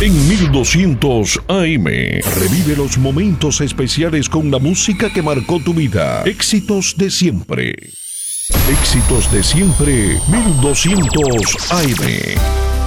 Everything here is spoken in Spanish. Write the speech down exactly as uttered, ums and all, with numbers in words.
En mil doscientos A M, revive los momentos especiales con la música que marcó tu vida. Éxitos de siempre. Éxitos de siempre, mil doscientos A M.